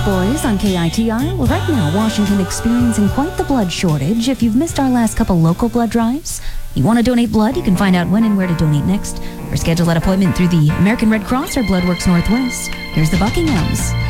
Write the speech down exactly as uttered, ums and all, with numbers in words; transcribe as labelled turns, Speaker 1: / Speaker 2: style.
Speaker 1: boys on K I T R. Well, right now, Washington experiencing quite the blood shortage. If you've missed our last couple local blood drives, you want to donate blood, you can find out when and where to donate next, or schedule that appointment through the American Red Cross or Bloodworks Northwest. Here's the Buckinghams.